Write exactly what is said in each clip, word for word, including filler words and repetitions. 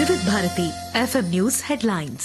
వివిధ Bharati FM news headlines.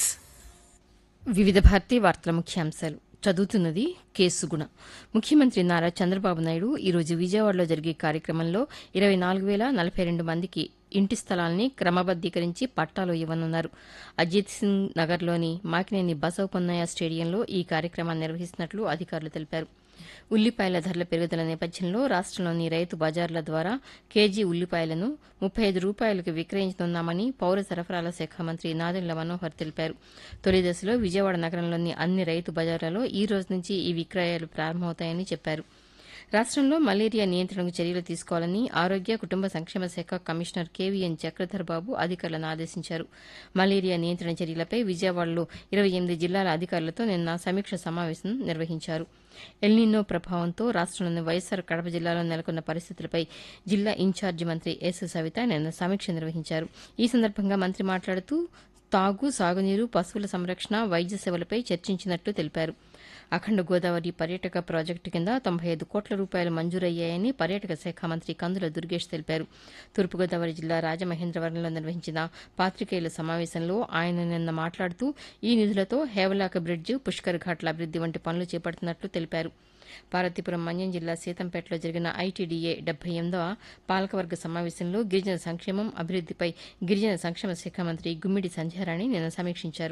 వివిధ భారతి వార్తల ముఖ్యాంశాలు చదువుతున్నది కేసుగుణ. ముఖ్యమంత్రి నారా చంద్రబాబు నాయుడు ఈరోజు విజయవాడలో జరిగే కార్యక్రమంలో ఇరవై నాలుగు వేల నలభై రెండు మందికి ఇంటి స్థలాల్ని క్రమబద్దీకరించి పట్టాలు ఇవ్వనున్నారు. అజిత్ సింగ్ నగర్లోని మాకినేని బసవపున్నయ్య స్టేడియంలో ఈ కార్యక్రమాన్ని నిర్వహిస్తున్నట్లు అధికారులు తెలిపారు. ఉల్లిపాయల ధరల పెరుగుదల నేపథ్యంలో రాష్టంలోని రైతు బజార్ల ద్వారా కేజీ ఉల్లిపాయలను ముప్పై ఐదు రూపాయలకు విక్రయించనున్నామని పౌర సరఫరాల శాఖ మంత్రి నాదెండ్ల మనోహర్ తెలిపారు. తొలి దశలో విజయవాడ నగరంలోని అన్ని రైతు బజార్లలో ఈ రోజు నుంచి ఈ విక్రయాలు ప్రారంభమవుతాయని చెప్పారు. రాష్టంలో మలేరియా నియంత్రణకు చర్యలు తీసుకోవాలని ఆరోగ్య కుటుంబ సంక్షేమ శాఖ కమిషనర్ కేవీఎన్ చక్రధర్ బాబు అధికారులను ఆదేశించారు. మలేరియా నియంత్రణ చర్యలపై విజయవాడలో ఇరవై ఎనిమిది జిల్లాల అధికారులతో నిన్న సమీక్ష సమావేశం నిర్వహించారు. ఎల్నినో ప్రభావంతో రాష్టంలోని వైఎస్సార్ కడప జిల్లాలో నెలకొన్న పరిస్థితులపై జిల్లా ఇన్ఛార్జి మంత్రి ఎస్ సవిత నిన్న సమీక్ష నిర్వహించారు. ఈ సందర్భంగా మంత్రి మాట్లాడుతూ తాగు, సాగునీరు, పశువుల సంరక్షణ, వైద్య సేవలపై చర్చించినట్లు తెలిపారు. అఖండ గోదావరి పర్యాటక ప్రాజెక్టు కింద తొంభై ఐదు కోట్ల రూపాయలు మంజూరయ్యాయని పర్యాటక శాఖ మంత్రి కందుల దుర్గేష్ తెలిపారు. తూర్పుగోదావరి జిల్లా రాజమహేంద్రవరంలో నిర్వహించిన పాతికేయుల సమావేశంలో ఆయన నిన్న మాట్లాడుతూ ఈ నిధులతో హేవలాక బ్రిడ్జ్, పుష్కర్ ఘాట్ల అభివృద్ది వంటి పనులు చేపడుతున్నట్లు తెలిపారు. పార్వతీపురం మన్యం జిల్లా సీతంపేటలో జరిగిన ఐటీడీఏ డెబ్బై ఎనిమిదవ పాలకవర్గ సమావేశంలో గిరిజన సంక్షేమం, అభివృద్దిపై గిరిజన సంక్షేమ శాఖ మంత్రి గుమ్మిడి సంధ్యారాణి నిన్న సమీక్షించారు.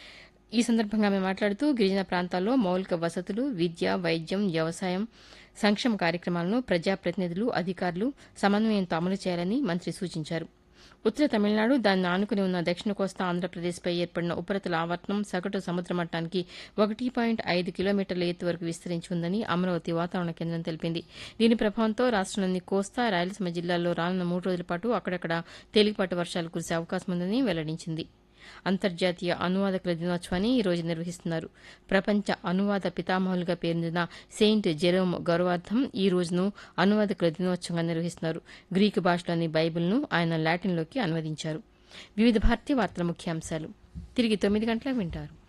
ఈ సందర్భంగా ఆమె మాట్లాడుతూ గిరిజన ప్రాంతాల్లో మౌలిక వసతులు, విద్య, వైద్యం, వ్యవసాయం, సంక్షేమ కార్యక్రమాలను ప్రజాప్రతినిధులు, అధికారులు సమన్వయంతో అమలు చేయాలని మంత్రి సూచించారు. ఉత్తర తమిళనాడు, దాన్ని ఆనుకుని ఉన్న దక్షిణ కోస్తా ఆంధ్రప్రదేశ్పై ఏర్పడిన ఉపరితల ఆవర్తనం సగటు సముద్ర మట్టానికి ఒకటి పాయింట్ ఐదు కిలోమీటర్ల ఎత్తు వరకు విస్తరించి ఉందని అమరావతి వాతావరణ కేంద్రం తెలిపింది. దీని ప్రభావంతో రాష్టంలోని కోస్తా, రాయలసీమ జిల్లాల్లో రానున్న మూడు రోజుల పాటు అక్కడక్కడ తేలికపాటి వర్షాలు కురిసే అవకాశం ఉందని వెల్లడించింది. అంతర్జాతీయ అనువాదకుల దినోత్సవాన్ని ఈ రోజు నిర్వహిస్తున్నారు. ప్రపంచ అనువాద పితామహులుగా పేరొందిన సెయింట్ జెరోమ్ గౌరవార్థం ఈ రోజును అనువాదకుల దినోత్సవంగా నిర్వహిస్తున్నారు. గ్రీకు భాషలోని బైబిల్ను ఆయన లాటిన్లోకి అనువదించారు. వివిధ భారతీయ వార్తల ముఖ్యాంశాలు తిరిగి తొమ్మిది గంటలకు వింటారు.